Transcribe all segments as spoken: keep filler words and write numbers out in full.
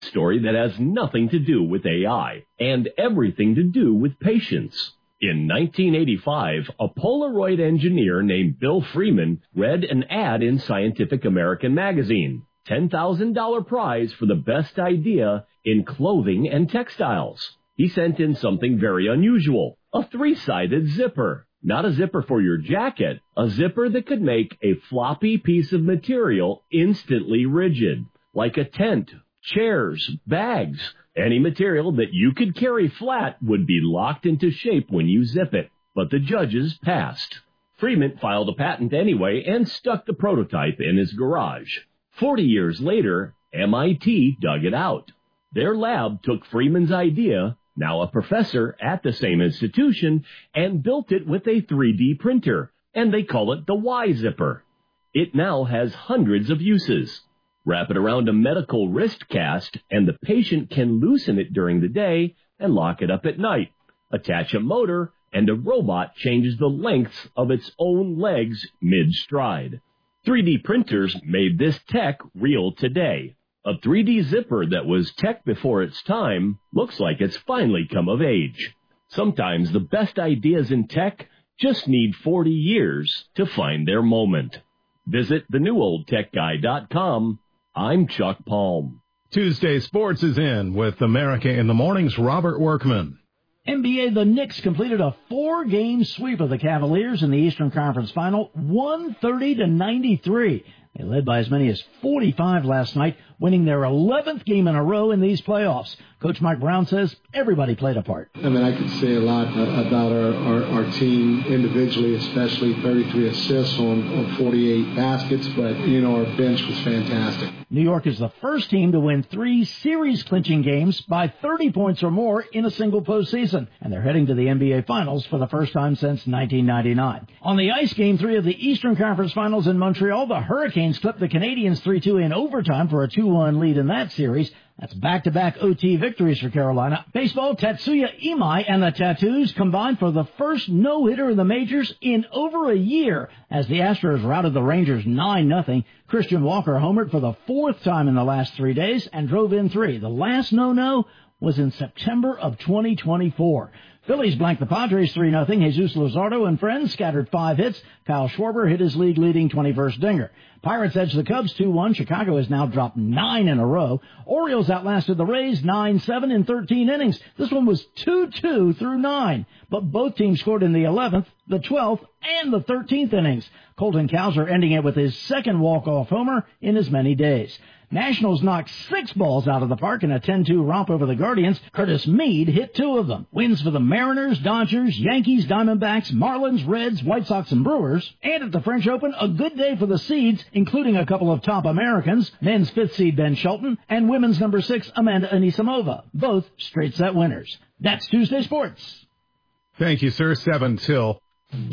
story that has nothing to do with A I and everything to do with patience. In nineteen eighty-five, a Polaroid engineer named Bill Freeman read an ad in Scientific American magazine. ten thousand dollars prize for the best idea in clothing and textiles. He sent in something very unusual, a three-sided zipper. Not a zipper for your jacket, a zipper that could make a floppy piece of material instantly rigid, like a tent, chairs, bags. Any material that you could carry flat would be locked into shape when you zip it. But the judges passed. Freeman filed a patent anyway and stuck the prototype in his garage. Forty years later, M I T dug it out. Their lab took Freeman's idea, now a professor at the same institution, and built it with a three D printer, and they call it the Y-Zipper. It now has hundreds of uses. Wrap it around a medical wrist cast, and the patient can loosen it during the day and lock it up at night. Attach a motor, and a robot changes the lengths of its own legs mid-stride. three D printers made this tech real today. A three D zipper that was tech before its time looks like it's finally come of age. Sometimes the best ideas in tech just need forty years to find their moment. Visit the new old tech guy dot com. I'm Chuck Palm. Tuesday Sports is in with America in the Morning's Robert Workman. N B A, the Knicks completed a four-game sweep of the Cavaliers in the Eastern Conference Final, one thirty to ninety-three. They led by as many as forty-five last night, winning their eleventh game in a row in these playoffs. Coach Mike Brown says everybody played a part. I mean, I could say a lot uh, about our, our, our team individually, especially thirty-three assists on, on forty-eight baskets, but, you know, our bench was fantastic. New York is the first team to win three series-clinching games by thirty points or more in a single postseason, and they're heading to the N B A Finals for the first time since nineteen ninety-nine. On the ice, Game three of the Eastern Conference Finals in Montreal, the Hurricanes clipped the Canadiens three two in overtime for a two one lead in that series. That's back-to-back O T victories for Carolina. Baseball, Tatsuya Imai and the Tattoos combined for the first no-hitter in the majors in over a year as the Astros routed the Rangers nine nothing. Christian Walker homered for the fourth time in the last three days and drove in three. The last no-no was in September of twenty twenty-four. Phillies blanked the Padres three nothing. Jesus Luzardo and friends scattered five hits. Kyle Schwarber hit his league-leading twenty-first dinger. Pirates edged the Cubs two one. Chicago has now dropped nine in a row. Orioles outlasted the Rays nine seven in thirteen innings. This one was two two through nine. But both teams scored in the eleventh, the twelfth, and the thirteenth innings. Colton Cowser ending it with his second walk-off homer in as many days. Nationals knocked six balls out of the park in a ten two romp over the Guardians. Curtis Meade hit two of them. Wins for the Mariners, Dodgers, Yankees, Diamondbacks, Marlins, Reds, White Sox, and Brewers. And at the French Open, a good day for the seeds, including a couple of top Americans, men's fifth seed Ben Shelton and women's number six Amanda Anisimova, both straight set winners. That's Tuesday Sports. Thank you, sir. Seven till.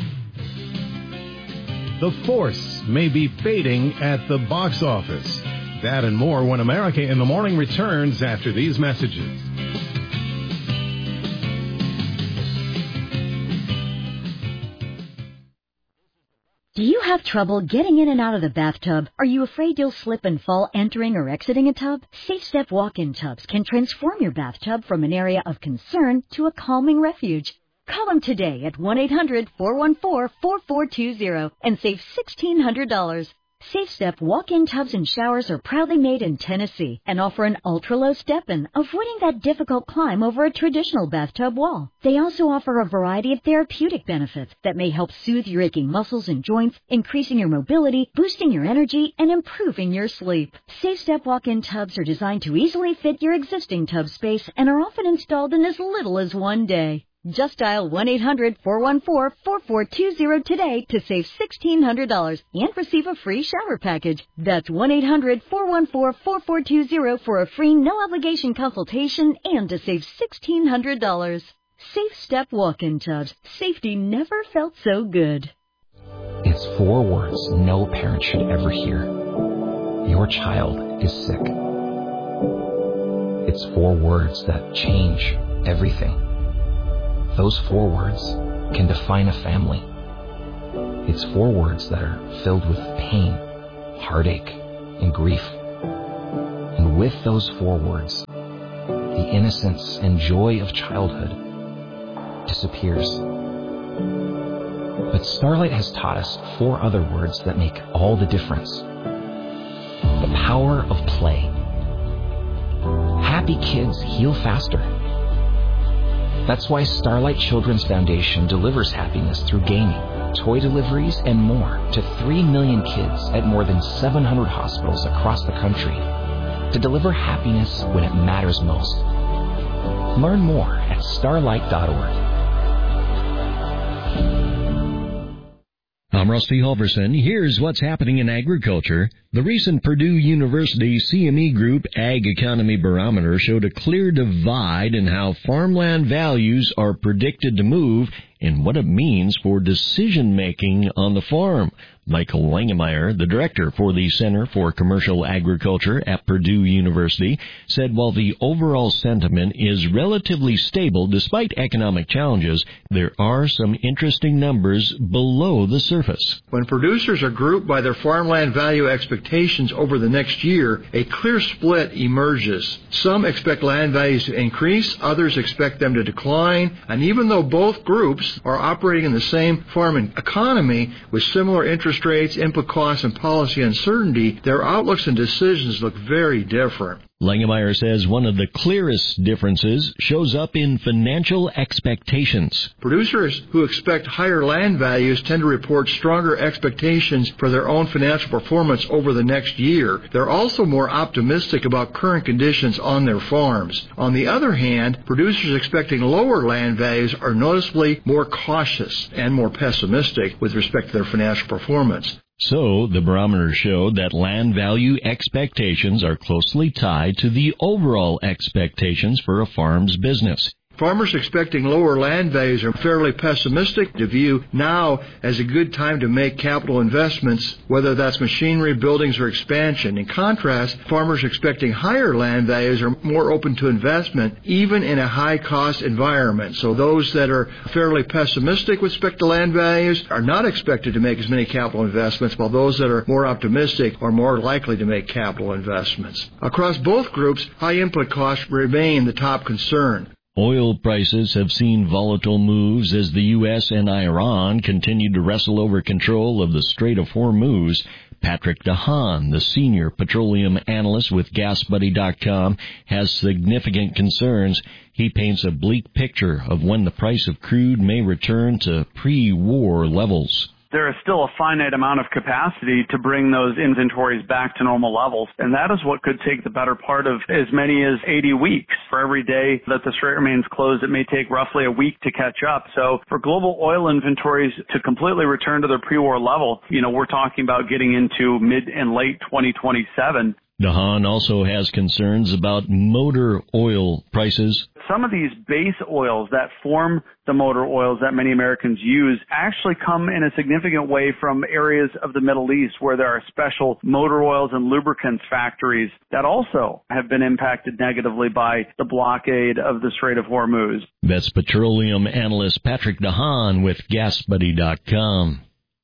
The Force may be fading at the box office. That and more when America in the Morning returns after these messages. Do you have trouble getting in and out of the bathtub? Are you afraid you'll slip and fall entering or exiting a tub? Safe Step walk-in tubs can transform your bathtub from an area of concern to a calming refuge. Call them today at one eight hundred four one four four four two zero and save sixteen hundred dollars. Safe Step walk-in tubs and showers are proudly made in Tennessee and offer an ultra-low step-in, avoiding that difficult climb over a traditional bathtub wall. They also offer a variety of therapeutic benefits that may help soothe your aching muscles and joints, increasing your mobility, boosting your energy, and improving your sleep. Safe Step walk-in tubs are designed to easily fit your existing tub space and are often installed in as little as one day. Just dial one eight hundred four one four four four two zero today to save sixteen hundred dollars and receive a free shower package. That's one eight hundred four one four four four two zero for a free no-obligation consultation and to save sixteen hundred dollars. Safe Step walk-in tubs. Safety never felt so good. It's four words no parent should ever hear. Your child is sick. It's four words that change everything. Those four words can define a family. It's four words that are filled with pain, heartache, and grief. And with those four words, the innocence and joy of childhood disappears. But Starlight has taught us four other words that make all the difference. The power of play. Happy kids heal faster. That's why Starlight Children's Foundation delivers happiness through gaming, toy deliveries, and more to three million kids at more than seven hundred hospitals across the country to deliver happiness when it matters most. Learn more at starlight dot org. I'm Rusty Halverson. Here's what's happening in agriculture. The recent Purdue University C M E Group Ag Economy Barometer showed a clear divide in how farmland values are predicted to move and what it means for decision-making on the farm. Michael Langemeyer, the director for the Center for Commercial Agriculture at Purdue University, said while the overall sentiment is relatively stable despite economic challenges, there are some interesting numbers below the surface. When producers are grouped by their farmland value expectations over the next year, a clear split emerges. Some expect land values to increase, others expect them to decline, and even though both groups are operating in the same farming economy with similar interest rates, input costs, and policy uncertainty, their outlooks and decisions look very different. Langemeyer says one of the clearest differences shows up in financial expectations. Producers who expect higher land values tend to report stronger expectations for their own financial performance over the next year. They're also more optimistic about current conditions on their farms. On the other hand, producers expecting lower land values are noticeably more cautious and more pessimistic with respect to their financial performance. So, the barometer showed that land value expectations are closely tied to the overall expectations for a farm's business. Farmers expecting lower land values are fairly pessimistic to view now as a good time to make capital investments, whether that's machinery, buildings, or expansion. In contrast, farmers expecting higher land values are more open to investment, even in a high-cost environment. So those that are fairly pessimistic with respect to land values are not expected to make as many capital investments, while those that are more optimistic are more likely to make capital investments. Across both groups, high input costs remain the top concern. Oil prices have seen volatile moves as the U S and Iran continue to wrestle over control of the Strait of Hormuz. Patrick DeHaan, the senior petroleum analyst with gas buddy dot com, has significant concerns. He paints a bleak picture of when the price of crude may return to pre-war levels. There is still a finite amount of capacity to bring those inventories back to normal levels, and that is what could take the better part of as many as eighty weeks. For every day that the strait remains closed, it may take roughly a week to catch up. So for global oil inventories to completely return to their pre-war level, you know, we're talking about getting into mid and late twenty twenty-seven. DeHaan also has concerns about motor oil prices. Some of these base oils that form the motor oils that many Americans use actually come in a significant way from areas of the Middle East where there are special motor oils and lubricants factories that also have been impacted negatively by the blockade of the Strait of Hormuz. That's petroleum analyst Patrick DeHaan with gas buddy dot com.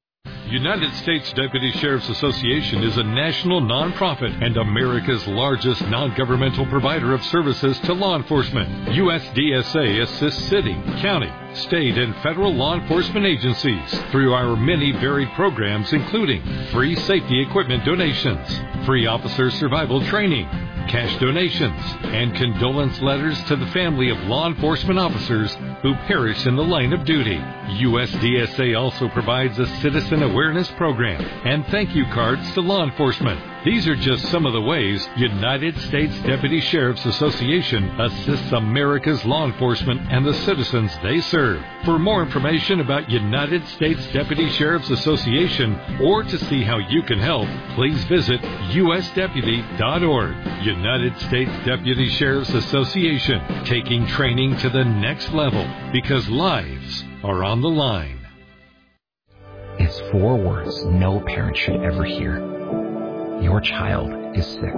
United States Deputy Sheriff's Association is a national nonprofit and America's largest non-governmental provider of services to law enforcement. U S D S A assists city, county, state, and federal law enforcement agencies through our many varied programs, including free safety equipment donations, free officer survival training, cash donations, and condolence letters to the family of law enforcement officers who perish in the line of duty. U S D S A also provides a citizen awareness program and thank you cards to law enforcement. These are just some of the ways United States Deputy Sheriff's Association assists America's law enforcement and the citizens they serve. For more information about United States Deputy Sheriff's Association or to see how you can help, please visit U S deputy dot org. United States Deputy Sheriff's Association, taking training to the next level because lives are on the line. It's four words no parent should ever hear. Your child is sick.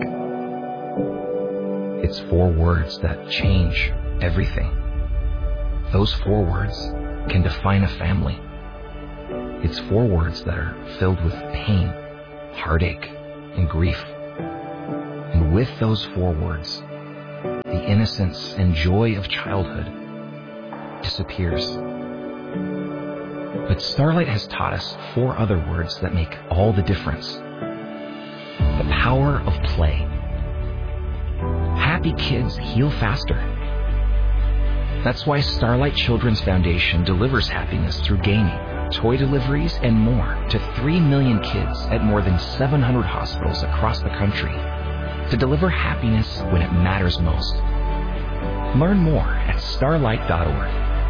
It's four words that change everything. Those four words can define a family. It's four words that are filled with pain, heartache, and grief. And with those four words, the innocence and joy of childhood disappears. But Starlight has taught us four other words that make all the difference. The power of play. Happy kids heal faster. That's why Starlight Children's Foundation delivers happiness through gaming, toy deliveries, and more to three million kids at more than seven hundred hospitals across the country to deliver happiness when it matters most. Learn more at starlight dot org.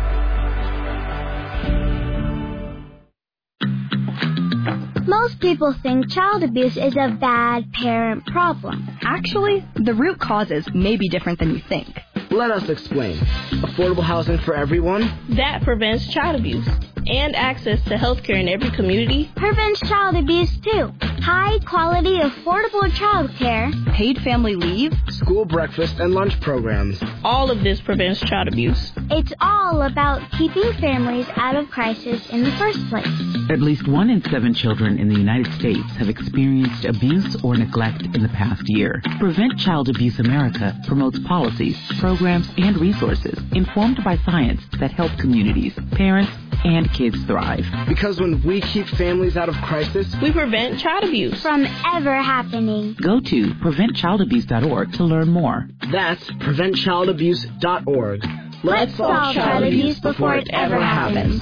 Most people think child abuse is a bad parent problem. Actually, the root causes may be different than you think. Let us explain. Affordable housing for everyone? That prevents child abuse. And access to health care in every community prevents child abuse too. High quality, affordable child care, paid family leave, school breakfast and lunch programs. All of this prevents child abuse. It's all about keeping families out of crisis in the first place. At least one in seven children in the United States have experienced abuse or neglect in the past year. Prevent Child Abuse America promotes policies, programs, and resources informed by science that help communities, parents, and kids thrive. Because when we keep families out of crisis, we prevent child abuse from ever happening. Go to prevent child abuse dot org to learn more. That's prevent child abuse dot org. Let's, Let's solve child abuse before it ever happens.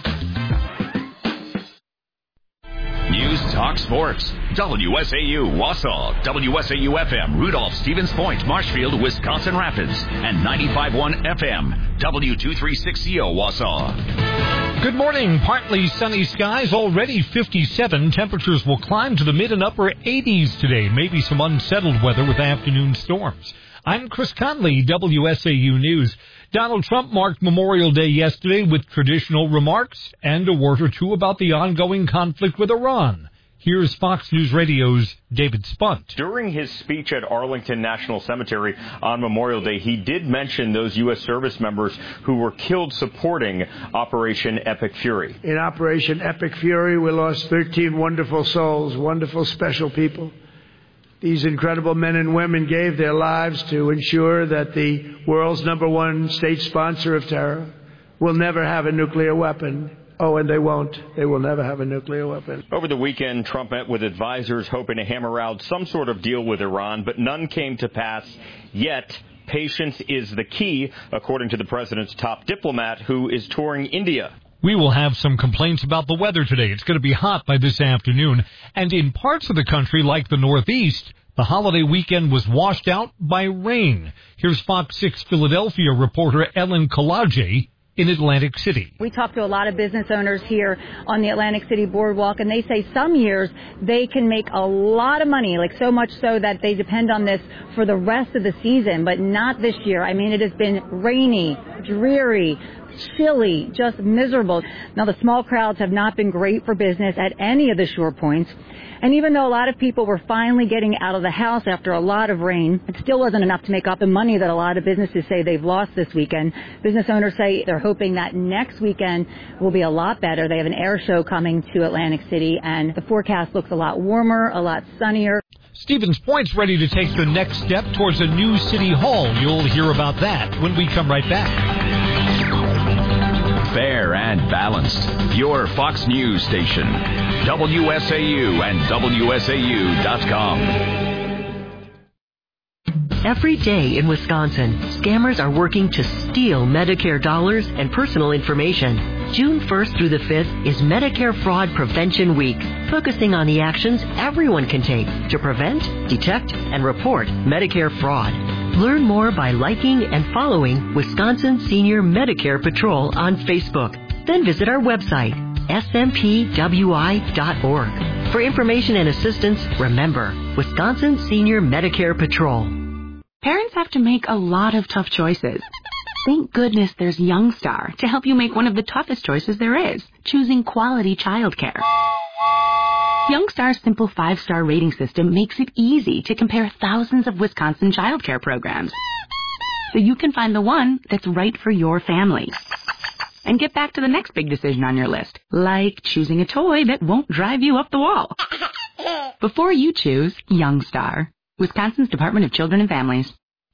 News Talk Sports. W S A U Wausau, W S A U F M, Rudolph, Stevens Point, Marshfield, Wisconsin Rapids, and ninety-five point one F M, W two thirty-six C O Wausau. Good morning. Partly sunny skies, already fifty-seven. Temperatures will climb to the mid and upper eighties today. Maybe some unsettled weather with afternoon storms. I'm Chris Conley, W S A U News. Donald Trump marked Memorial Day yesterday with traditional remarks and a word or two about the ongoing conflict with Iran. Here's Fox News Radio's David Spunt. During his speech at Arlington National Cemetery on Memorial Day, he did mention those U S service members who were killed supporting Operation Epic Fury. In Operation Epic Fury, we lost thirteen wonderful souls, wonderful, special people. These incredible men and women gave their lives to ensure that the world's number one state sponsor of terror will never have a nuclear weapon. Oh, and they won't. They will never have a nuclear weapon. Over the weekend, Trump met with advisors hoping to hammer out some sort of deal with Iran, but none came to pass yet. Patience is the key, according to the president's top diplomat, who is touring India. We will have some complaints about the weather today. It's going to be hot by this afternoon. And in parts of the country, like the Northeast, the holiday weekend was washed out by rain. Here's Fox six Philadelphia reporter Ellen Kalaje in Atlantic City. We talked to a lot of business owners here on the Atlantic City Boardwalk, and they say some years they can make a lot of money, like so much so that they depend on this for the rest of the season, but not this year. I mean, it has been rainy, dreary, chilly, just miserable. Now, the small crowds have not been great for business at any of the shore points. And even though a lot of people were finally getting out of the house after a lot of rain, it still wasn't enough to make up the money that a lot of businesses say they've lost this weekend. Business owners say they're hoping that next weekend will be a lot better. They have an air show coming to Atlantic City, and the forecast looks a lot warmer, a lot sunnier. Stevens Point's ready to take the next step towards a new city hall. You'll hear about that when we come right back. Fair and balanced. Your Fox News station. W S A U and W S A U dot com. Every day in Wisconsin, scammers are working to steal Medicare dollars and personal information. June first through the fifth is Medicare Fraud Prevention Week, focusing on the actions everyone can take to prevent, detect, and report Medicare fraud. Learn more by liking and following Wisconsin Senior Medicare Patrol on Facebook. Then visit our website, S M P W I dot org. For information and assistance, remember, Wisconsin Senior Medicare Patrol. Parents have to make a lot of tough choices. Thank goodness there's Youngstar to help you make one of the toughest choices there is, choosing quality childcare. Youngstar's simple five-star rating system makes it easy to compare thousands of Wisconsin childcare programs, so you can find the one that's right for your family. And get back to the next big decision on your list, like choosing a toy that won't drive you up the wall. Before you choose Youngstar. Wisconsin's Department of Children and Families.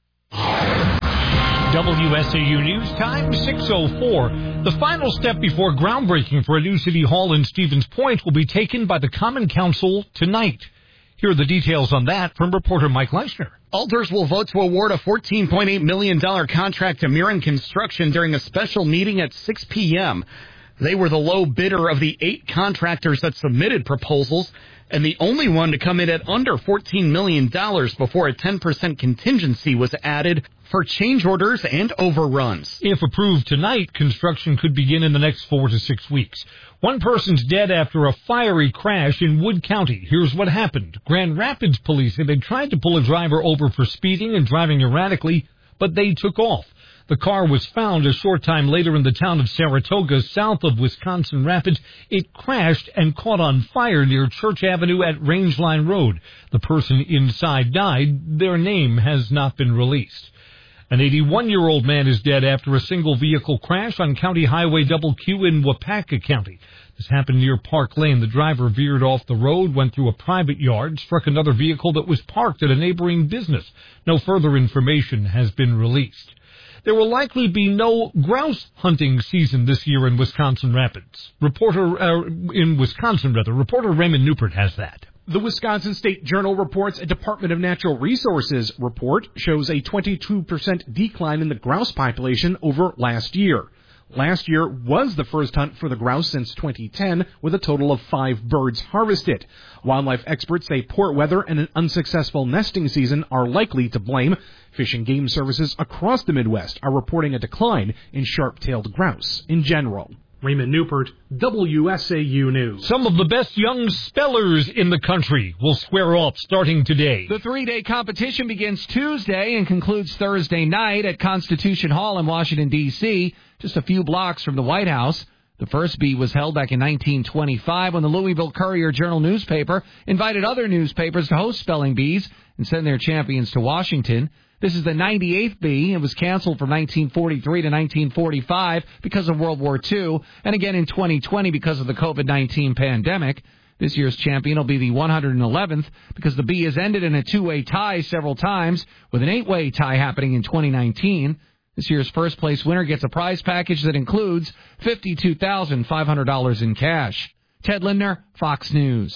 W S A U News Time, six oh four. The final step before groundbreaking for a new city hall in Stevens Point will be taken by the Common Council tonight. Here are the details on that from reporter Mike Leishner. Alders will vote to award a fourteen point eight million dollars contract to Mirren Construction during a special meeting at six p.m. They were the low bidder of the eight contractors that submitted proposals, and the only one to come in at under fourteen million dollars before a ten percent contingency was added for change orders and overruns. If approved tonight, construction could begin in the next four to six weeks. One person's dead after a fiery crash in Wood County. Here's what happened. Grand Rapids police said they tried to pull a driver over for speeding and driving erratically, but they took off. The car was found a short time later in the town of Saratoga, south of Wisconsin Rapids. It crashed and caught on fire near Church Avenue at Rangeline Road. The person inside died. Their name has not been released. An eighty-one-year-old man is dead after a single-vehicle crash on County Highway Double Q in Wapaka County. This happened near Park Lane. The driver veered off the road, went through a private yard, struck another vehicle that was parked at a neighboring business. No further information has been released. There will likely be no grouse hunting season this year in Wisconsin Rapids. Reporter, uh, in Wisconsin, rather. Reporter Raymond Newport has that. The Wisconsin State Journal reports a Department of Natural Resources report shows a twenty-two percent decline in the grouse population over last year. Last year was the first hunt for the grouse since twenty ten, with a total of five birds harvested. Wildlife experts say poor weather and an unsuccessful nesting season are likely to blame. Fish and Game Services across the Midwest are reporting a decline in sharp-tailed grouse in general. Raymond Newport, W S A U News. Some of the best young spellers in the country will square off starting today. The three-day competition begins Tuesday and concludes Thursday night at Constitution Hall in Washington, D C, just a few blocks from the White House. The first bee was held back in nineteen twenty-five when the Louisville Courier-Journal newspaper invited other newspapers to host spelling bees and send their champions to Washington. This is the ninety-eighth bee. It was canceled from nineteen forty-three to nineteen forty-five because of World War Two, and again in twenty twenty because of the COVID nineteen pandemic. This year's champion will be the one hundred eleventh because the bee has ended in a two-way tie several times, with an eight-way tie happening in twenty nineteen. This year's first-place winner gets a prize package that includes fifty-two thousand five hundred dollars in cash. Ted Lindner, Fox News.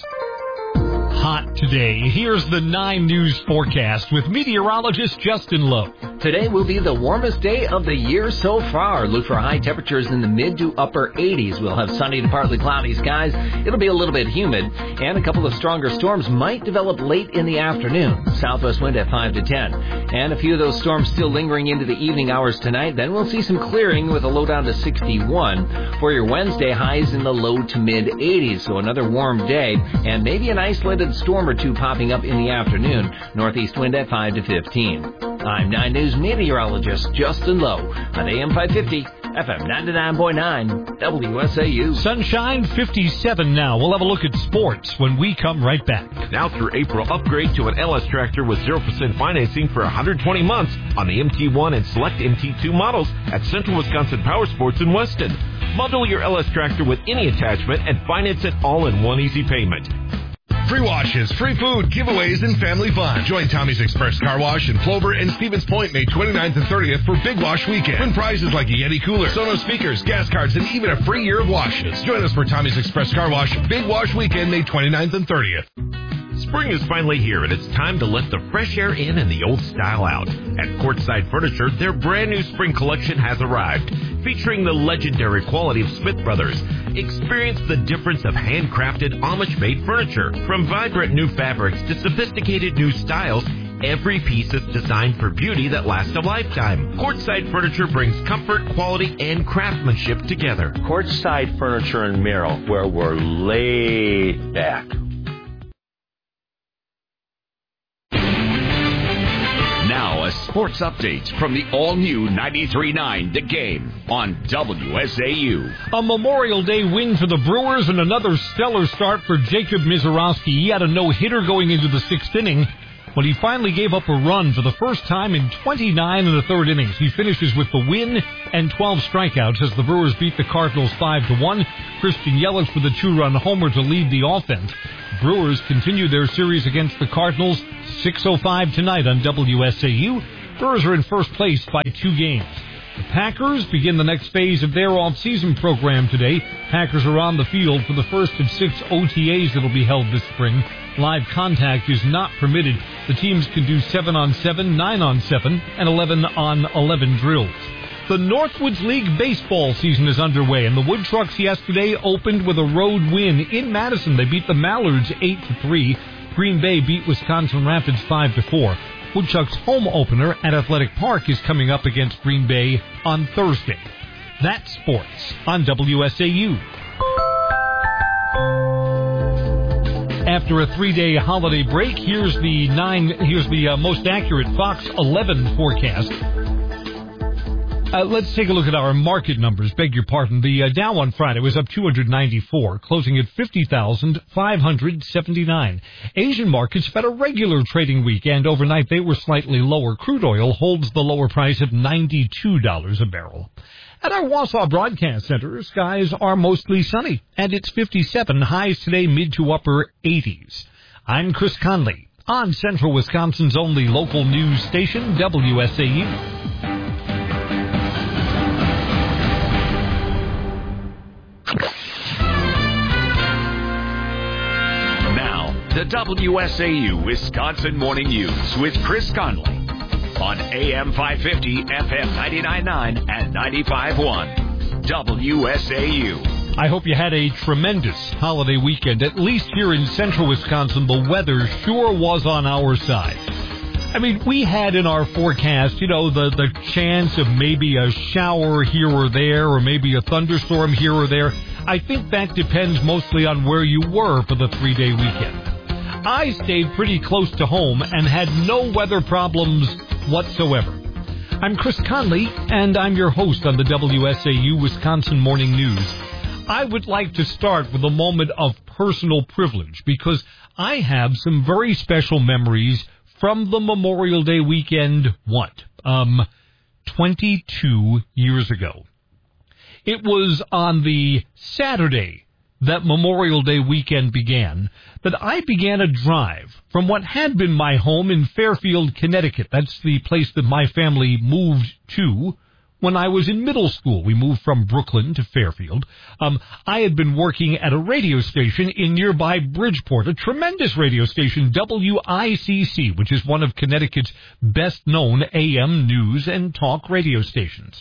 Hot today. Here's the nine News forecast with meteorologist Justin Lowe. Today will be the warmest day of the year so far. Look for high temperatures in the mid to upper eighties. We'll have sunny to partly cloudy skies. It'll be a little bit humid, and a couple of stronger storms might develop late in the afternoon. Southwest wind at five to ten. And a few of those storms still lingering into the evening hours tonight. Then we'll see some clearing with a low down to sixty-one. For your Wednesday, highs in the low to mid eighties. So another warm day, and maybe an isolated storm or two popping up in the afternoon. Northeast wind at five to fifteen. I'm nine News meteorologist Justin Lowe on A M five fifty, F M ninety-nine point nine, W S A U. Sunshine fifty-seven now. We'll have a look at sports when we come right back. Now through April, upgrade to an L S tractor with zero percent financing for one hundred twenty months on the M T one and select M T two models at Central Wisconsin Power Sports in Weston. Bundle your L S tractor with any attachment and finance it all in one easy payment. Free washes, free food, giveaways, and family fun. Join Tommy's Express Car Wash in Plover and Stevens Point May twenty-ninth and thirtieth for Big Wash Weekend. Win prizes like a Yeti cooler, Sonos speakers, gas cards, and even a free year of washes. Join us for Tommy's Express Car Wash Big Wash Weekend May twenty-ninth and thirtieth. Spring is finally here, and it's time to let the fresh air in and the old style out. At Courtside Furniture, their brand new spring collection has arrived, featuring the legendary quality of Smith Brothers. Experience the difference of handcrafted, Amish-made furniture. From vibrant new fabrics to sophisticated new styles, every piece is designed for beauty that lasts a lifetime. Courtside Furniture brings comfort, quality, and craftsmanship together. Courtside Furniture in Merrill, where we're laid back. Now a sports update from the all-new ninety-three point nine The Game on W S A U. A Memorial Day win for the Brewers and another stellar start for Jacob Mizorowski. He had a no-hitter going into the sixth inning. when he finally gave up a run for the first time in twenty-nine and a third innings. He finishes with the win and twelve strikeouts as the Brewers beat the Cardinals five to one. Christian Yelich with a two-run homer to lead the offense. Brewers continue their series against the Cardinals, six oh five tonight on W S A U. Brewers are in first place by two games. The Packers begin the next phase of their off-season program today. Packers are on the field for the first of six O T As that will be held this spring. Live contact is not permitted. The teams can do seven on seven, nine on seven, and eleven on eleven drills. The Northwoods League baseball season is underway, and the Wood Trucks yesterday opened with a road win in Madison. They beat the Mallards eight to three. Green Bay beat Wisconsin Rapids five to four. Woodchuck's home opener at Athletic Park is coming up against Green Bay on Thursday. That's sports on W S A U. After a three-day holiday break, here's the nine. Here's the uh, most accurate Fox eleven forecast. Uh, let's take a look at our market numbers. Beg your pardon. The uh, Dow on Friday was up two hundred ninety-four, closing at fifty thousand five hundred seventy-nine. Asian markets have had a regular trading week, and overnight they were slightly lower. Crude oil holds the lower price at ninety-two dollars a barrel. At our Wausau Broadcast Center, skies are mostly sunny, and it's fifty-seven. Highs today mid to upper eighties. I'm Chris Conley on Central Wisconsin's only local news station, W S A U. The W S A U Wisconsin Morning News with Chris Conley on A M five fifty, F M ninety-nine point nine and ninety-five point one W S A U. I hope you had a tremendous holiday weekend. At least here in central Wisconsin, the weather sure was on our side. I mean, we had in our forecast, you know, the, the chance of maybe a shower here or there, or maybe a thunderstorm here or there. I think that depends mostly on where you were for the three-day weekend. I stayed pretty close to home and had no weather problems whatsoever. I'm Chris Conley, and I'm your host on the W S A U Wisconsin Morning News. I would like to start with a moment of personal privilege because I have some very special memories from the Memorial Day weekend, what, um, twenty-two years ago. It was on the Saturday that Memorial Day weekend began, that I began a drive from what had been my home in Fairfield, Connecticut. That's the place that my family moved to when I was in middle school. We moved from Brooklyn to Fairfield. Um, I had been working at a radio station in nearby Bridgeport, a tremendous radio station, W I C C, which is one of Connecticut's best-known A M news and talk radio stations.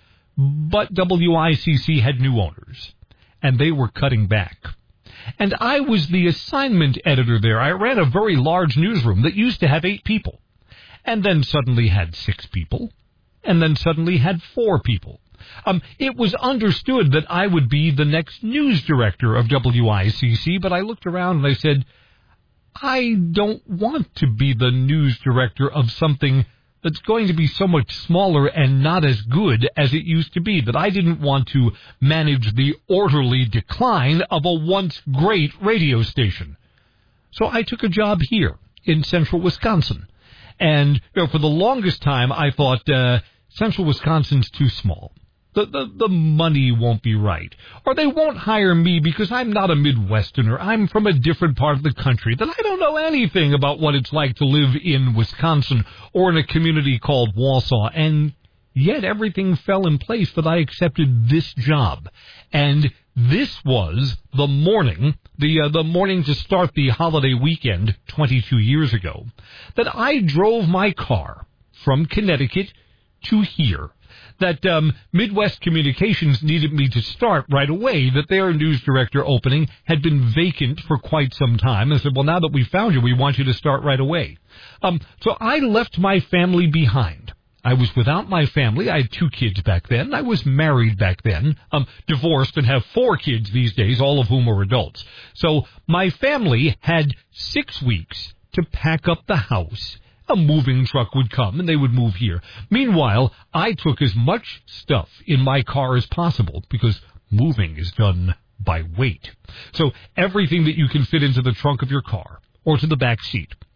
But W I C C had new owners, and they were cutting back. And I was the assignment editor there. I ran a very large newsroom that used to have eight people, and then suddenly had six people, and then suddenly had four people. Um, it was understood that I would be the next news director of W I C C, but I looked around and I said, I don't want to be the news director of something that's going to be so much smaller and not as good as it used to be, that I didn't want to manage the orderly decline of a once great radio station. So I took a job here in central Wisconsin. And you know, for the longest time, I thought uh, central Wisconsin's too small. The, the the money won't be right. Or they won't hire me because I'm not a Midwesterner. I'm from a different part of the country, that I don't know anything about what it's like to live in Wisconsin or in a community called Wausau. And yet everything fell in place that I accepted this job. And this was the morning, the uh, the morning to start the holiday weekend twenty-two years ago, that I drove my car from Connecticut to here. That um, Midwest Communications needed me to start right away, that their news director opening had been vacant for quite some time. I said, well, now that we found you, we want you to start right away. Um, so I left my family behind. I was without my family. I had two kids back then. I was married back then, um, divorced, and have four kids these days, all of whom are adults. So my family had six weeks to pack up the house. A moving truck would come, and they would move here. Meanwhile, I took as much stuff in my car as possible, because moving is done by weight. So everything that you can fit into the trunk of your car, or to the back seat,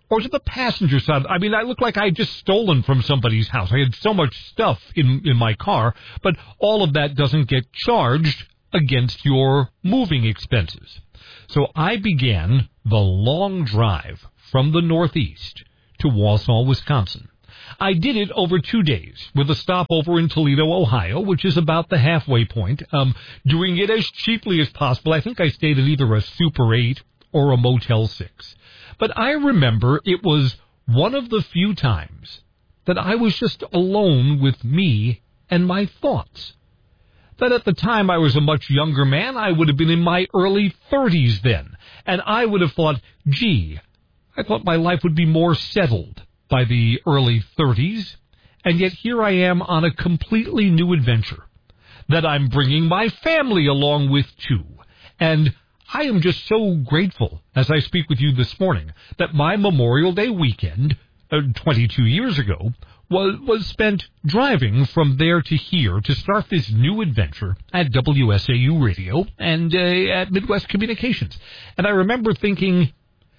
or to the passenger side. I mean, I looked like I had just stolen from somebody's house. I had so much stuff in, in my car, but all of that doesn't get charged against your moving expenses. So I began the long drive from the Northeast to Wausau, Wisconsin. I did it over two days with a stopover in Toledo, Ohio, which is about the halfway point, um, doing it as cheaply as possible. I think I stayed at either a Super eight or a Motel six. But I remember it was one of the few times that I was just alone with me and my thoughts. That at the time I was a much younger man, I would have been in my early thirties then, and I would have thought, gee, I thought my life would be more settled by the early thirties, and yet here I am on a completely new adventure that I'm bringing my family along with too. And I am just so grateful, as I speak with you this morning, that my Memorial Day weekend, uh, twenty-two years ago, was, was spent driving from there to here to start this new adventure at W S A U Radio and uh, at Midwest Communications. And I remember thinking,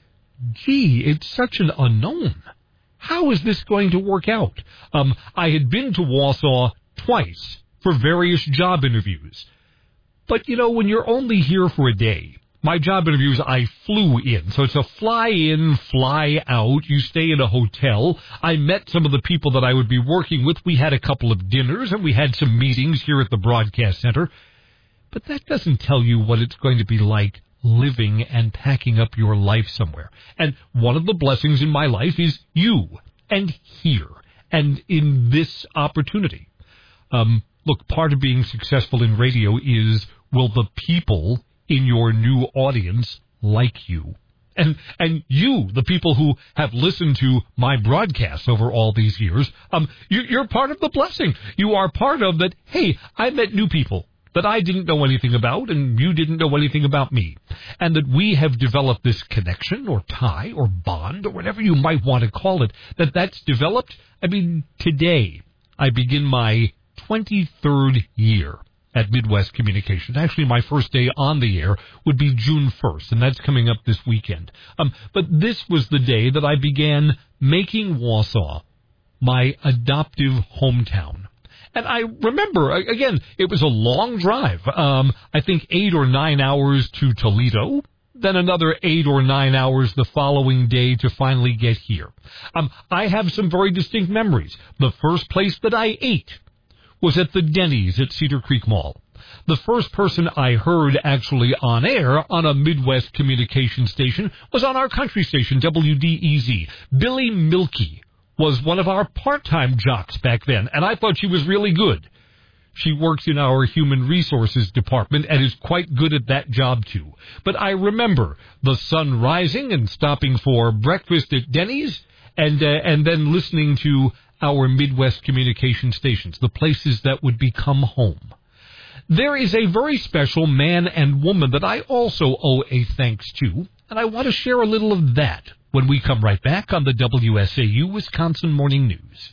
gee, it's such an unknown. How is this going to work out? Um, I had been to Wausau twice for various job interviews. But, you know, when you're only here for a day, my job interviews, I flew in. So it's a fly in, fly out. You stay in a hotel. I met some of the people that I would be working with. We had a couple of dinners and we had some meetings here at the broadcast center. But that doesn't tell you what it's going to be like living and packing up your life somewhere. And one of the blessings in my life is you and here and in this opportunity. Um, look, part of being successful in radio is, will the people in your new audience like you? And and you, the people who have listened to my broadcasts over all these years, um, you, you're part of the blessing. You are part of that, hey, I met new people that I didn't know anything about, and you didn't know anything about me. And that we have developed this connection or tie or bond or whatever you might want to call it, that that's developed. I mean, today I begin my twenty-third year at Midwest Communications. Actually, my first day on the air would be June first, and that's coming up this weekend. Um, but this was the day that I began making Wausau my adoptive hometown. And I remember, again, it was a long drive. Um, I think eight or nine hours to Toledo, then another eight or nine hours the following day to finally get here. Um, I have some very distinct memories. The first place that I ate was at the Denny's at Cedar Creek Mall. The first person I heard actually on air on a Midwest communication station was on our country station, W D E Z. Billy Milkey was one of our part-time jocks back then, and I thought she was really good. She works in our human resources department and is quite good at that job, too. But I remember the sun rising and stopping for breakfast at Denny's and, uh, and then listening to our Midwest communication stations, the places that would become home. There is a very special man and woman that I also owe a thanks to, and I want to share a little of that when we come right back on the W S A U Wisconsin Morning News.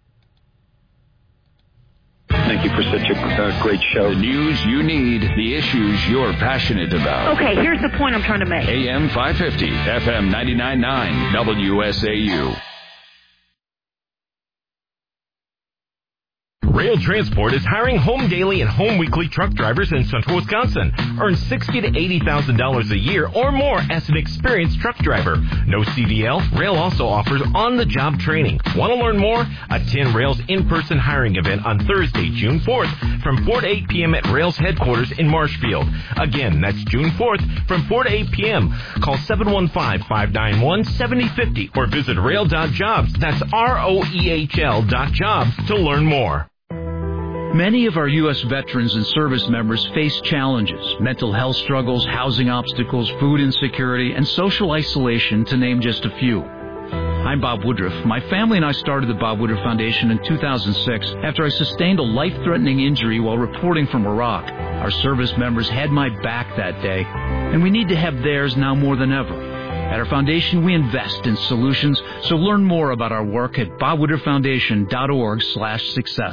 Thank you for such a uh, great show. The news you need, the issues you're passionate about. Okay, here's the point I'm trying to make. A M five fifty, F M ninety-nine point nine, W S A U. Rail Transport is hiring home daily and home weekly truck drivers in central Wisconsin. Earn sixty thousand to eighty thousand dollars a year or more as an experienced truck driver. No C D L. Rail also offers on-the-job training. Want to learn more? Attend Rail's in-person hiring event on Thursday, June fourth from four to eight p.m. at Rail's headquarters in Marshfield. Again, that's June fourth from four to eight p.m. Call seven one five, five nine one, seven zero five zero or visit rail dot jobs. That's R O E H L dot jobs to learn more. Many of our U S veterans and service members face challenges, mental health struggles, housing obstacles, food insecurity, and social isolation, to name just a few. I'm Bob Woodruff. My family and I started the Bob Woodruff Foundation in two thousand six after I sustained a life-threatening injury while reporting from Iraq. Our service members had my back that day, and we need to have theirs now more than ever. At our foundation, we invest in solutions, so learn more about our work at bob woodruff foundation dot org slash success.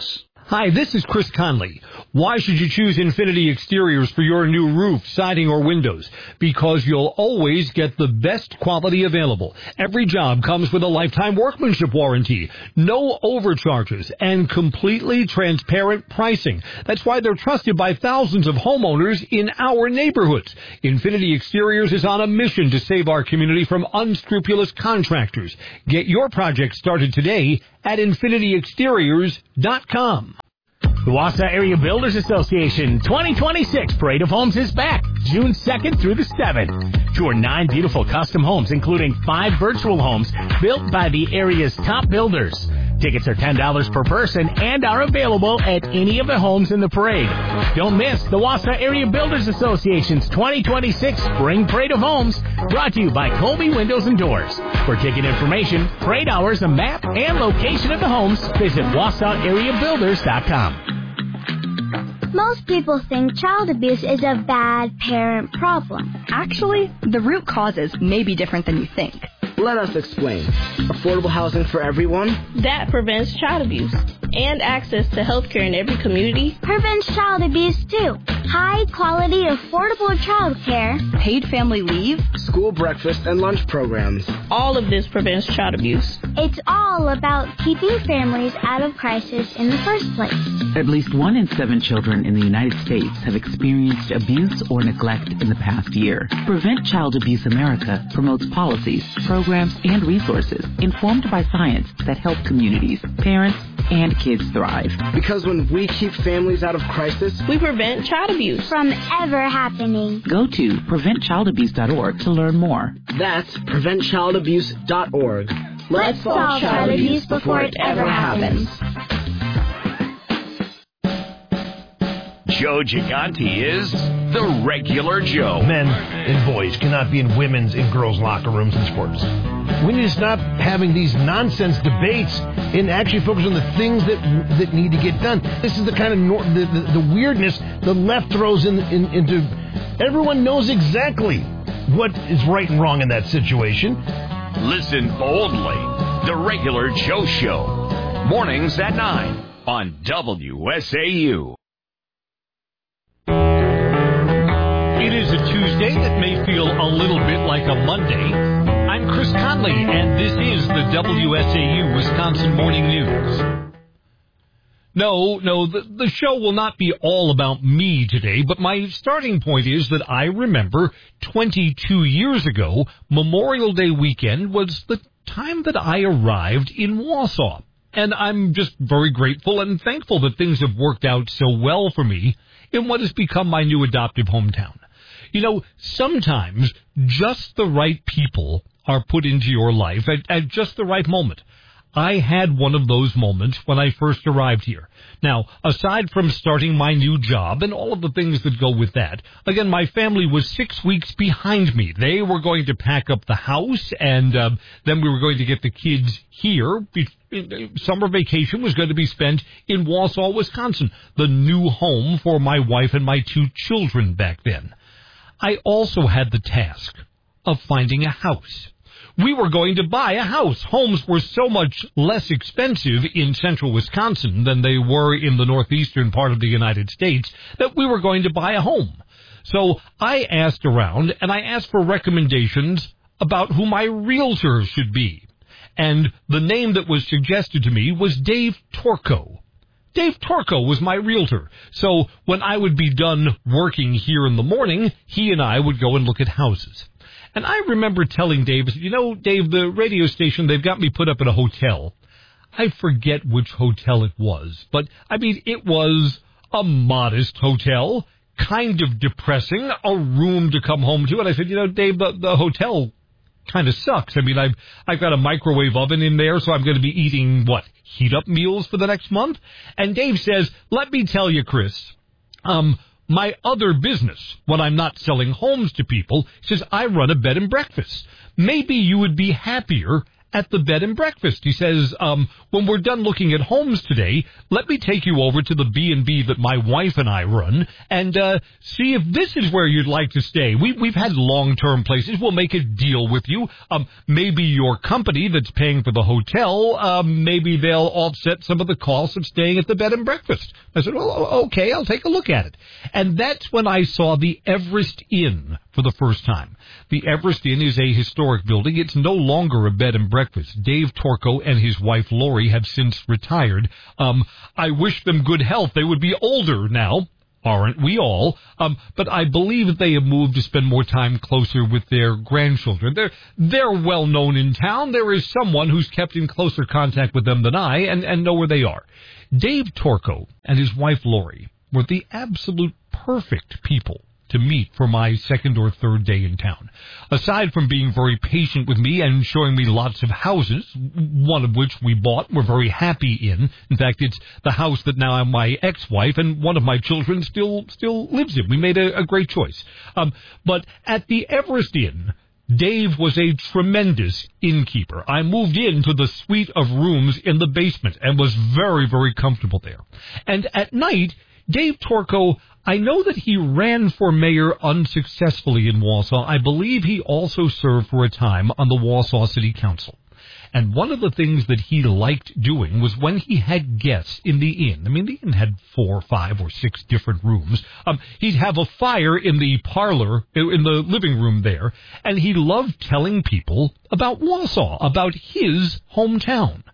Hi, this is Chris Conley. Why should you choose Infinity Exteriors for your new roof, siding, or windows? Because you'll always get the best quality available. Every job comes with a lifetime workmanship warranty, no overcharges, and completely transparent pricing. That's why they're trusted by thousands of homeowners in our neighborhoods. Infinity Exteriors is on a mission to save our community from unscrupulous contractors. Get your project started today at infinity exteriors dot com. The Wausau Area Builders Association twenty twenty-six Parade of Homes is back, June second through the seventh. Tour nine beautiful custom homes, including five virtual homes built by the area's top builders. Tickets are ten dollars per person and are available at any of the homes in the parade. Don't miss the Wausau Area Builders Association's twenty twenty-six Spring Parade of Homes, brought to you by Colby Windows and Doors. For ticket information, parade hours, a map, and location of the homes, visit wausau area builders dot com. Most people think child abuse is a bad parent problem. Actually, the root causes may be different than you think. Let us explain. Affordable housing for everyone? That prevents child abuse. And access to health care in every community prevents child abuse too. High quality, affordable child care, paid family leave, school breakfast and lunch programs. All of this prevents child abuse. It's all about keeping families out of crisis in the first place. At least one in seven children in the United States have experienced abuse or neglect in the past year. Prevent Child Abuse America promotes policies, programs, and resources informed by science that help communities, parents, and kids thrive. Because when we keep families out of crisis, we prevent child abuse from ever happening. Go to prevent child abuse dot org to learn more. That's prevent child abuse dot org. Let's, Let's solve child abuse before it ever happens. Joe Gigante is the regular Joe. Men and boys cannot be in women's and girls' locker rooms and sports. We need to stop having these nonsense debates and actually focus on the things that that need to get done. This is the kind of nor- the, the, the weirdness the left throws in, in, into. Everyone knows exactly what is right and wrong in that situation. Listen boldly. The Regular Joe Show. Mornings at nine on W S A U. It is a Tuesday that may feel a little bit like a Monday. I'm Chris Conley, and this is the W S A U Wisconsin Morning News. No, no, the, the show will not be all about me today, but my starting point is that I remember twenty-two years ago, Memorial Day weekend was the time that I arrived in Wausau. And I'm just very grateful and thankful that things have worked out so well for me in what has become my new adoptive hometown. You know, sometimes just the right people are put into your life at, at just the right moment. I had one of those moments when I first arrived here. Now, aside from starting my new job and all of the things that go with that, again, my family was six weeks behind me. They were going to pack up the house, and uh, then we were going to get the kids here. Summer vacation was going to be spent in Wausau, Wisconsin, the new home for my wife and my two children back then. I also had the task of finding a house. We were going to buy a house. Homes were so much less expensive in central Wisconsin than they were in the northeastern part of the United States that we were going to buy a home. So I asked around, and I asked for recommendations about who my realtor should be. And the name that was suggested to me was Dave Torco. Dave Torco was my realtor. So when I would be done working here in the morning, he and I would go and look at houses. And I remember telling Dave, you know, Dave, the radio station, they've got me put up at a hotel. I forget which hotel it was, but, I mean, it was a modest hotel, kind of depressing, a room to come home to. And I said, you know, Dave, the, the hotel kind of sucks. I mean, I've, I've got a microwave oven in there, so I'm going to be eating, what, heat-up meals for the next month? And Dave says, let me tell you, Chris, um... my other business, when I'm not selling homes to people, says I run a bed and breakfast. Maybe you would be happier at the bed and breakfast. He says, um, when we're done looking at homes today, let me take you over to the B and B that my wife and I run and uh, see if this is where you'd like to stay. We, we've had long-term places. We'll make a deal with you. Um, maybe your company that's paying for the hotel, um, maybe they'll offset some of the costs of staying at the bed and breakfast. I said, well, okay, I'll take a look at it. And that's when I saw the Everest Inn for the first time. The Everest Inn is a historic building. It's no longer a bed and breakfast. Dave Torco and his wife Lori have since retired. Um, I wish them good health. They would be older now, aren't we all? Um, but I believe that they have moved to spend more time closer with their grandchildren. They're, they're well known in town. There is someone who's kept in closer contact with them than I and, and know where they are. Dave Torco and his wife Lori were the absolute perfect people to meet for my second or third day in town. Aside from being very patient with me and showing me lots of houses, one of which we bought, we're very happy in. In fact, it's the house that now my ex-wife and one of my children still still lives in. We made a, a great choice. Um, but at the Everest Inn, Dave was a tremendous innkeeper. I moved into the suite of rooms in the basement and was very, very comfortable there. And at night, Dave Torco, I know that he ran for mayor unsuccessfully in Wausau. I believe he also served for a time on the Wausau City Council. And one of the things that he liked doing was when he had guests in the inn. I mean, the inn had four, five, or six different rooms. Um, he'd have a fire in the parlor, in the living room there, and he loved telling people about Wausau, about his hometown.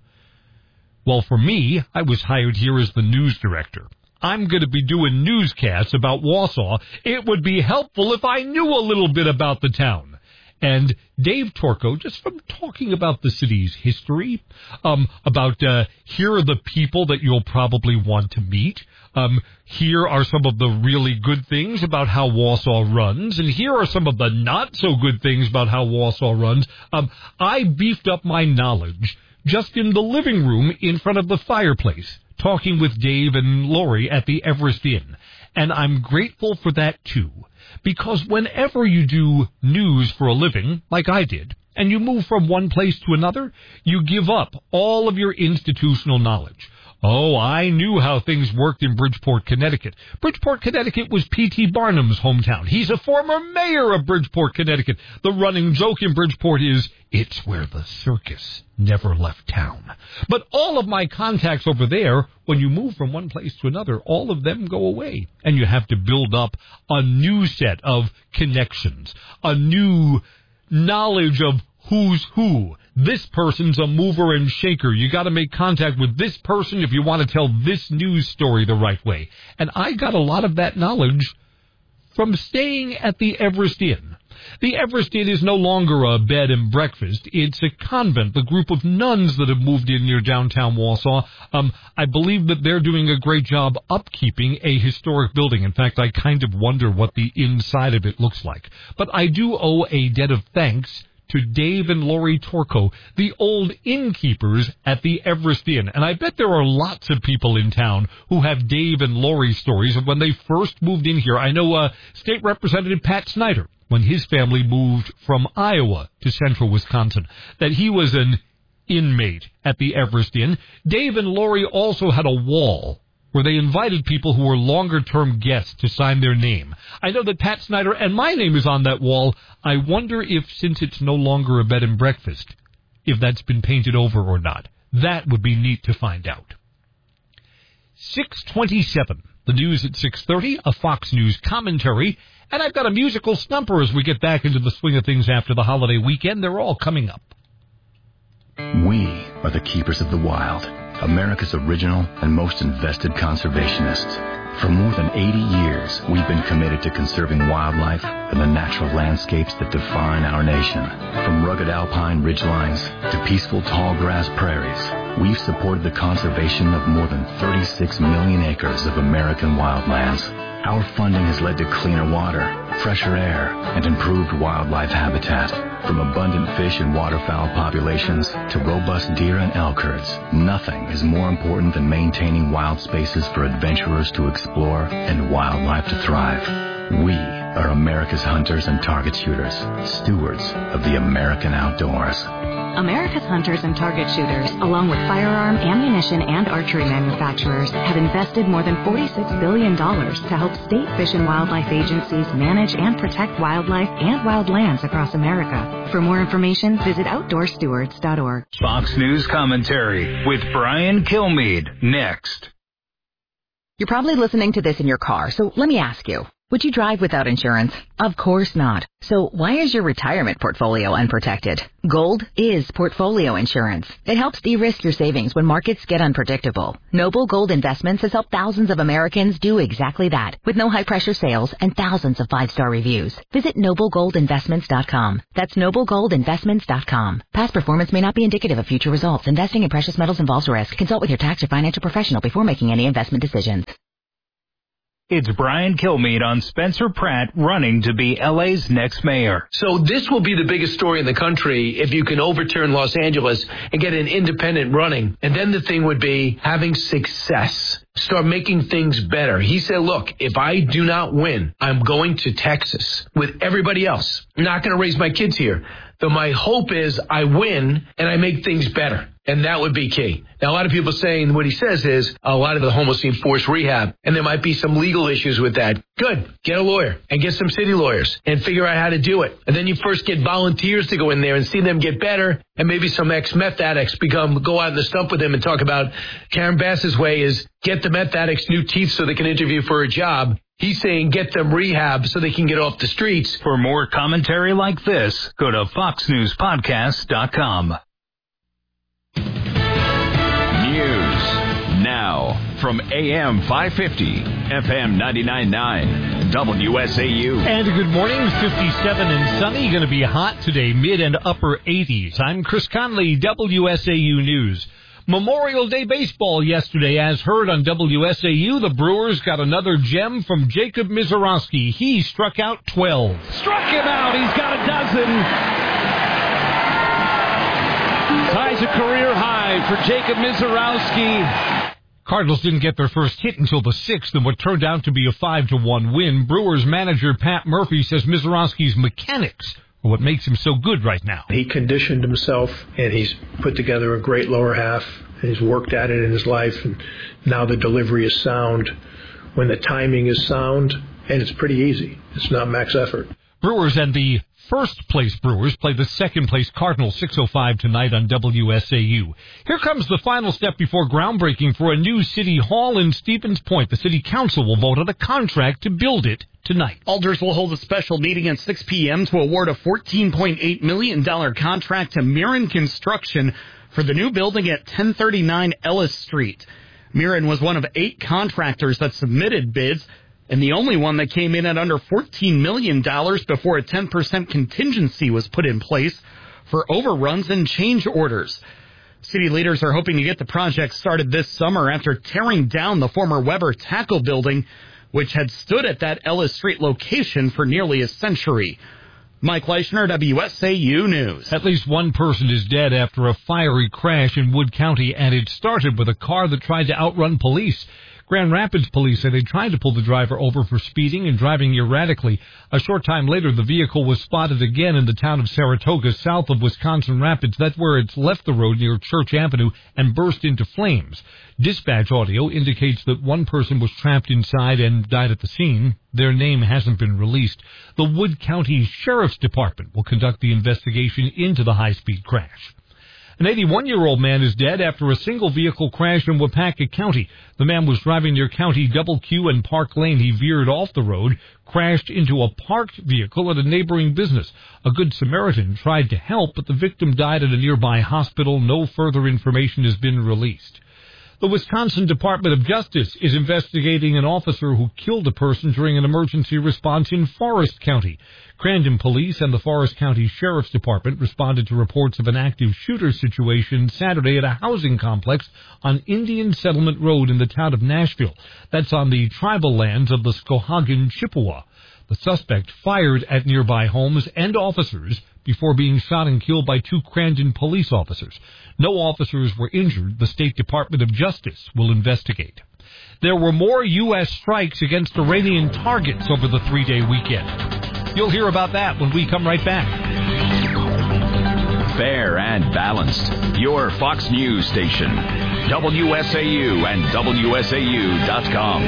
Well, for me, I was hired here as the news director. I'm going to be doing newscasts about Wausau. It would be helpful if I knew a little bit about the town. And Dave Torco, just from talking about the city's history, um, about uh, here are the people that you'll probably want to meet. Um, here are some of the really good things about how Wausau runs, and here are some of the not-so-good things about how Wausau runs. Um, I beefed up my knowledge just in the living room in front of the fireplace, talking with Dave and Lori at the Everest Inn. And I'm grateful for that, too. Because whenever you do news for a living, like I did, and you move from one place to another, you give up all of your institutional knowledge. Oh, I knew how things worked in Bridgeport, Connecticut. Bridgeport, Connecticut was P T Barnum's hometown. He's a former mayor of Bridgeport, Connecticut. The running joke in Bridgeport is, it's where the circus never left town. But all of my contacts over there, when you move from one place to another, all of them go away. And you have to build up a new set of connections, a new knowledge of who's who. This person's a mover and shaker. You got to make contact with this person if you want to tell this news story the right way. And I got a lot of that knowledge from staying at the Everest Inn. The Everest Inn is no longer a bed and breakfast. It's a convent, the group of nuns that have moved in near downtown Wausau. Um, I believe that they're doing a great job upkeeping a historic building. In fact, I kind of wonder what the inside of it looks like. But I do owe a debt of thanks to Dave and Lori Torco, the old innkeepers at the Everest Inn. And I bet there are lots of people in town who have Dave and Lori stories of when they first moved in here. I know uh, State Representative Pat Snyder, when his family moved from Iowa to central Wisconsin, that he was an inmate at the Everest Inn. Dave and Lori also had a wall where they invited people who were longer-term guests to sign their name. I know that Pat Snyder and my name is on that wall. I wonder if, since it's no longer a bed and breakfast, if that's been painted over or not. That would be neat to find out. six twenty-seven, the news at six thirty, a Fox News commentary, and I've got a musical stumper as we get back into the swing of things after the holiday weekend. They're all coming up. We are the keepers of the wild, America's original and most invested conservationists. For more than eighty years, we've been committed to conserving wildlife and the natural landscapes that define our nation. From rugged alpine ridgelines to peaceful tall grass prairies, we've supported the conservation of more than thirty-six million acres of American wildlands. Our funding has led to cleaner water, fresher air, and improved wildlife habitat. From abundant fish and waterfowl populations to robust deer and elk herds, nothing is more important than maintaining wild spaces for adventurers to explore and wildlife to thrive. We are America's hunters and target shooters, stewards of the American outdoors. America's hunters and target shooters, along with firearm, ammunition, and archery manufacturers, have invested more than forty-six billion dollars to help state fish and wildlife agencies manage and protect wildlife and wild lands across America. For more information, visit outdoor stewards dot org. Fox News Commentary with Brian Kilmeade, next. You're probably listening to this in your car, so let me ask you. Would you drive without insurance? Of course not. So why is your retirement portfolio unprotected? Gold is portfolio insurance. It helps de-risk your savings when markets get unpredictable. Noble Gold Investments has helped thousands of Americans do exactly that, with no high-pressure sales and thousands of five-star reviews. Visit noble gold investments dot com. That's noble gold investments dot com. Past performance may not be indicative of future results. Investing in precious metals involves risk. Consult with your tax or financial professional before making any investment decisions. It's Brian Kilmeade on Spencer Pratt running to be L A's next mayor. So this will be the biggest story in the country if you can overturn Los Angeles and get an independent running. And then the thing would be having success. Start making things better. He said, look, if I do not win, I'm going to Texas with everybody else. I'm not going to raise my kids here. Though my hope is I win and I make things better. And that would be key. Now, a lot of people saying what he says is a lot of the homeless need forced rehab, and there might be some legal issues with that. Good. Get a lawyer and get some city lawyers and figure out how to do it. And then you first get volunteers to go in there and see them get better, and maybe some ex-meth addicts become go out in the stump with them and talk about Karen Bass's way is get the meth addicts new teeth so they can interview for a job. He's saying get them rehab so they can get off the streets. For more commentary like this, go to fox news podcast dot com. News now from A M five fifty, F M ninety-nine point nine, W S A U. And good morning, fifty-seven and sunny. Going to be hot today, mid and upper eighties. I'm Chris Conley, W S A U News. Memorial Day baseball yesterday, as heard on W S A U. The Brewers got another gem from Jacob Misiorowski. He struck out twelve. Struck him out. He's got a dozen. Ties a career high for Jacob Misiorowski. Cardinals didn't get their first hit until the sixth in what turned out to be a five to one win. Brewers manager Pat Murphy says Misiorowski's mechanics are what makes him so good right now. He conditioned himself, and he's put together a great lower half, and he's worked at it in his life, and now the delivery is sound. When the timing is sound, and it's pretty easy. It's not max effort. Brewers and the first-place Brewers play the second-place Cardinals six oh five tonight on W S A U. Here comes the final step before groundbreaking for a new city hall in Stevens Point. The city council will vote on a contract to build it tonight. Alders will hold a special meeting at six p.m. to award a fourteen point eight million dollars contract to Mirren Construction for the new building at ten thirty-nine Ellis Street. Mirren was one of eight contractors that submitted bids, and the only one that came in at under fourteen million dollars before a ten percent contingency was put in place for overruns and change orders. City leaders are hoping to get the project started this summer after tearing down the former Weber Tackle building, which had stood at that Ellis Street location for nearly a century. Mike Leischner, W S A U News. At least one person is dead after a fiery crash in Wood County, and it started with a car that tried to outrun police. Grand Rapids police said they tried to pull the driver over for speeding and driving erratically. A short time later, the vehicle was spotted again in the town of Saratoga, south of Wisconsin Rapids. That's where it's left the road near Church Avenue and burst into flames. Dispatch audio indicates that one person was trapped inside and died at the scene. Their name hasn't been released. The Wood County Sheriff's Department will conduct the investigation into the high-speed crash. An eighty-one-year-old man is dead after a single-vehicle crash in Wapaka County. The man was driving near County Double Q and Park Lane. He veered off the road, crashed into a parked vehicle at a neighboring business. A Good Samaritan tried to help, but the victim died at a nearby hospital. No further information has been released. The Wisconsin Department of Justice is investigating an officer who killed a person during an emergency response in Forest County. Crandon Police and the Forest County Sheriff's Department responded to reports of an active shooter situation Saturday at a housing complex on Indian Settlement Road in the town of Nashville. That's on the tribal lands of the Skohagan Chippewa. The suspect fired at nearby homes and officers before being shot and killed by two Crandon police officers. No officers were injured. The State Department of Justice will investigate. There were more U S strikes against Iranian targets over the three-day weekend. You'll hear about that when we come right back. Fair and balanced. Your Fox News station. W S A U and W S A U dot com.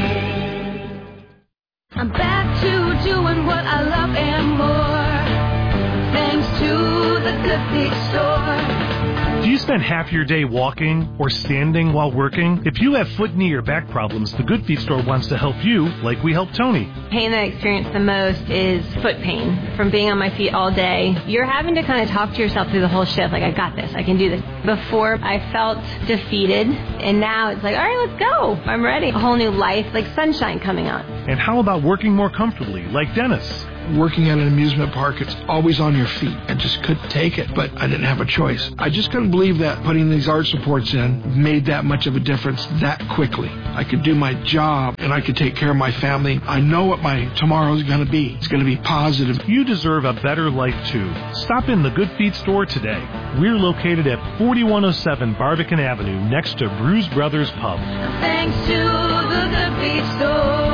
I'm back to doing what I love and more. Thanks to the Good Feet Store. Do you spend half your day walking or standing while working? If you have foot, knee, or back problems, the Good Feet Store wants to help you like we helped Tony. Pain that I experience the most is foot pain from being on my feet all day. You're having to kind of talk to yourself through the whole shift, like, I got this, I can do this. Before, I felt defeated, and now it's like, all right, let's go. I'm ready. A whole new life, like sunshine coming on. And how about working more comfortably, like Dennis? Working at an amusement park, it's always on your feet. I just couldn't take it, but I didn't have a choice. I just couldn't believe that putting these arch supports in made that much of a difference that quickly. I could do my job, and I could take care of my family. I know what my tomorrow's going to be. It's going to be positive. You deserve a better life, too. Stop in the Good Feet Store today. We're located at forty-one oh seven Barbican Avenue, next to Bruise Brothers Pub. Thanks to the Good Feet Store.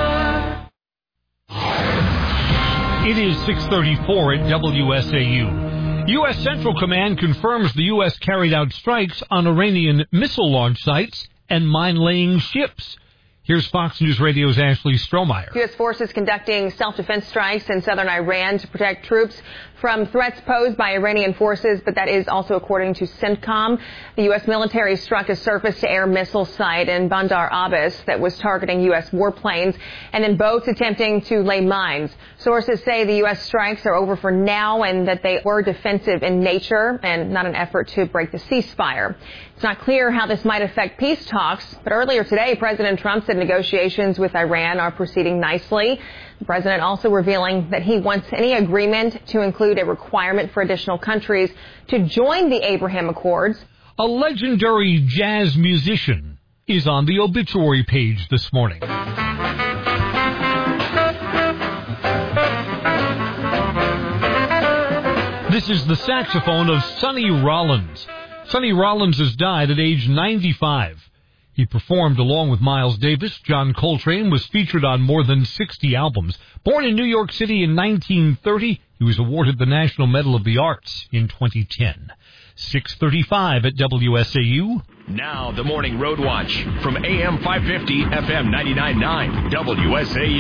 It is six thirty-four at W S A U. U S Central Command confirms the U S carried out strikes on Iranian missile launch sites and mine-laying ships. Here's Fox News Radio's Ashley Strohmeyer. U S forces conducting self-defense strikes in southern Iran to protect troops from threats posed by Iranian forces, but that is also according to CENTCOM. The U S military struck a surface-to-air missile site in Bandar Abbas that was targeting U S warplanes and then boats attempting to lay mines. Sources say the U S strikes are over for now and that they were defensive in nature and not an effort to break the ceasefire. It's not clear how this might affect peace talks, but earlier today, President Trump said negotiations with Iran are proceeding nicely. The president also revealing that he wants any agreement to include a requirement for additional countries to join the Abraham Accords. A legendary jazz musician is on the obituary page this morning. This is the saxophone of Sonny Rollins. Sonny Rollins has died at age ninety-five. He performed along with Miles Davis. John Coltrane, was featured on more than sixty albums. Born in New York City in nineteen thirty, he was awarded the National Medal of the Arts in twenty ten. six thirty-five at W S A U. Now the Morning Road Watch from A M five fifty, F M ninety-nine point nine, W S A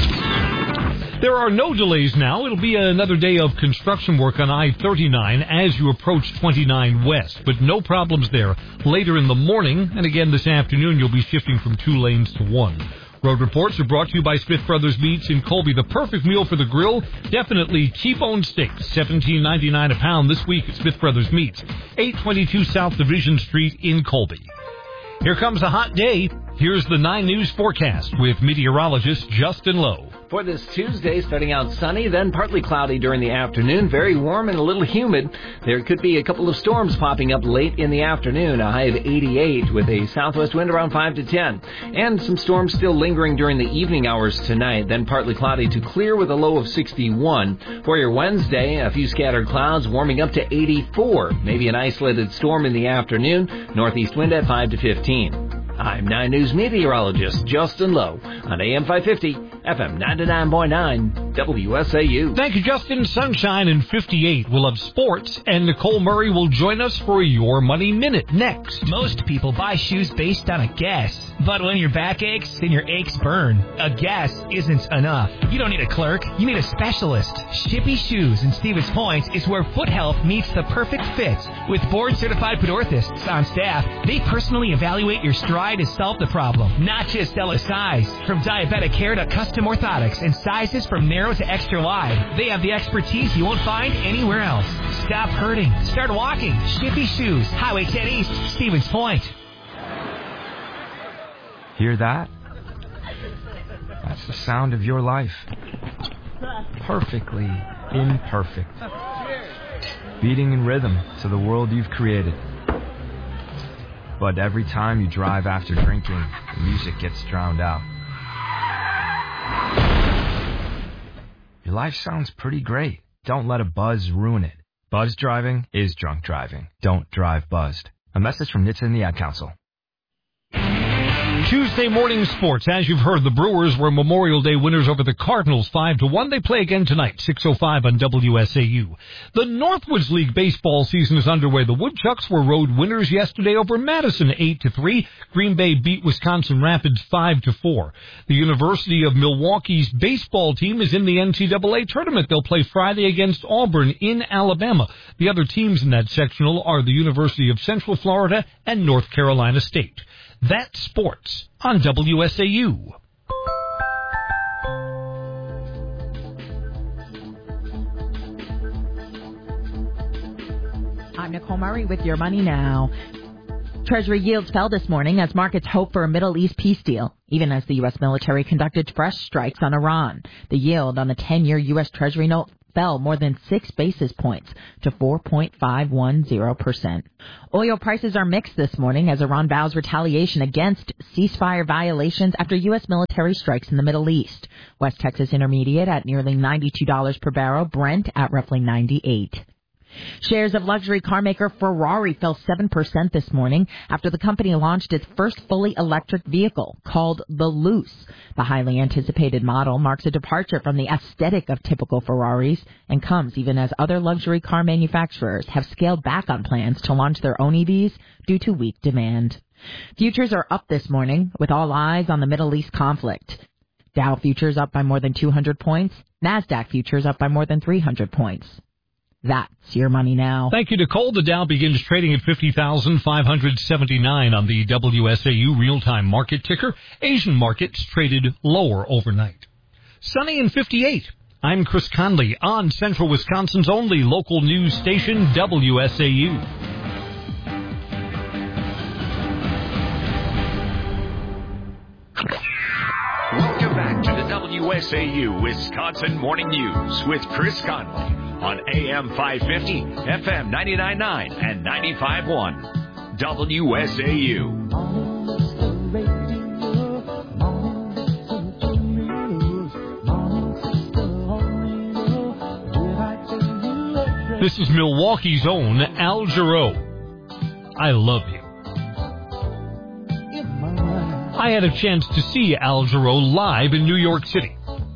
U. There are no delays now. It'll be another day of construction work on I thirty-nine as you approach twenty-nine West, but no problems there. Later in the morning, and again this afternoon, you'll be shifting from two lanes to one. Road reports are brought to you by Smith Brothers Meats in Colby. The perfect meal for the grill, definitely T-bone steaks, seventeen ninety-nine a pound this week at Smith Brothers Meats, eight twenty-two South Division Street in Colby. Here comes a hot day. Here's the nine News forecast with meteorologist Justin Lowe. For this Tuesday, starting out sunny, then partly cloudy during the afternoon, very warm and a little humid. There could be a couple of storms popping up late in the afternoon, a high of eighty-eight with a southwest wind around five to ten. And some storms still lingering during the evening hours tonight, then partly cloudy to clear with a low of sixty-one. For your Wednesday, a few scattered clouds warming up to eighty-four. Maybe an isolated storm in the afternoon, northeast wind at five to fifteen. I'm nine News meteorologist Justin Lowe on A M five fifty, F M ninety-nine point nine, W S A U. Thank you, Justin. Sunshine in fifty-eight. We'll have sports, and Nicole Murray will join us for Your Money Minute next. Most people buy shoes based on a guess. But when your back aches, then your aches burn. A guess isn't enough. You don't need a clerk. You need a specialist. Shippy Shoes in Stevens Point is where foot health meets the perfect fit. With board-certified foot orthotists on staff, they personally evaluate your stride to solve the problem, not just sell a size. From diabetic care to custom orthotics and sizes from narrow to extra wide, they have the expertise you won't find anywhere else. Stop hurting. Start walking. Shippy Shoes, Highway ten East, Stevens Point. Hear that? That's the sound of your life. Perfectly imperfect. Beating in rhythm to the world you've created. But every time you drive after drinking, the music gets drowned out. Your life sounds pretty great. Don't let a buzz ruin it. Buzz driving is drunk driving. Don't drive buzzed. A message from N H T S A and the Ad Council. Tuesday morning sports. As you've heard, the Brewers were Memorial Day winners over the Cardinals five to one. They play again tonight, six oh five on W S A U. The Northwoods League baseball season is underway. The Woodchucks were road winners yesterday over Madison eight to three. Green Bay beat Wisconsin Rapids five to four. The University of Milwaukee's baseball team is in the N C double A tournament. They'll play Friday against Auburn in Alabama. The other teams in that sectional are the University of Central Florida and North Carolina State. That's sports on W S A U. I'm Nicole Murray with Your Money Now. Treasury yields fell this morning as markets hope for a Middle East peace deal, even as the U S military conducted fresh strikes on Iran. The yield on the ten-year U S Treasury note fell more than six basis points to four point five one zero percent. Oil prices are mixed this morning as Iran vows retaliation against ceasefire violations after U S military strikes in the Middle East. West Texas Intermediate at nearly ninety-two dollars per barrel, Brent at roughly ninety-eight dollars. Shares of luxury car maker Ferrari fell seven percent this morning after the company launched its first fully electric vehicle called the Luce. The highly anticipated model marks a departure from the aesthetic of typical Ferraris and comes even as other luxury car manufacturers have scaled back on plans to launch their own E Vs due to weak demand. Futures are up this morning with all eyes on the Middle East conflict. Dow futures up by more than two hundred points. NASDAQ futures up by more than three hundred points. That's Your Money Now. Thank you, Nicole. The Dow begins trading at fifty thousand five hundred seventy-nine on the W S A U real-time market ticker. Asian markets traded lower overnight. Sunny and fifty-eight. I'm Chris Conley on Central Wisconsin's only local news station, W S A U. Welcome back to the W S A U Wisconsin Morning News with Chris Conley on A M five fifty, F M ninety-nine point nine, and ninety-five point one. W S A U. This is Milwaukee's own Al Jarreau. I love you. I had a chance to see Al Jarreau live in New York City.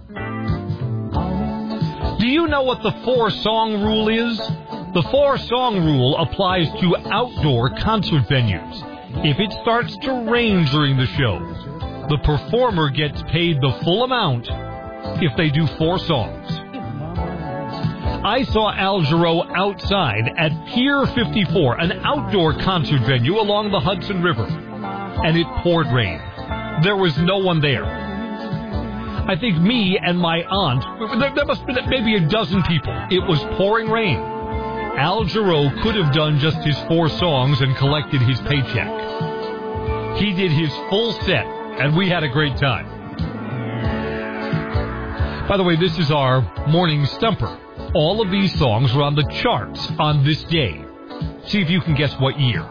Do you know what the four-song rule is? The four-song rule applies to outdoor concert venues. If it starts to rain during the show, the performer gets paid the full amount if they do four songs. I saw Al Jarreau outside at Pier fifty-four, an outdoor concert venue along the Hudson River, and it poured rain. There was no one there. I think me and my aunt, there must have been maybe a dozen people. It was pouring rain. Al Jarreau could have done just his four songs and collected his paycheck. He did his full set, and we had a great time. By the way, this is our morning stumper. All of these songs were on the charts on this day. See if you can guess what year.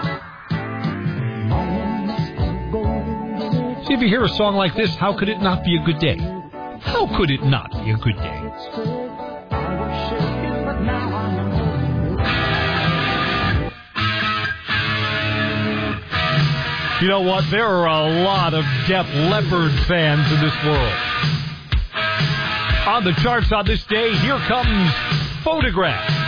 See if you hear a song like this, how could it not be a good day? How could it not be a good day? You know what? There are a lot of Def Leppard fans in this world. On the charts on this day, here comes Photograph.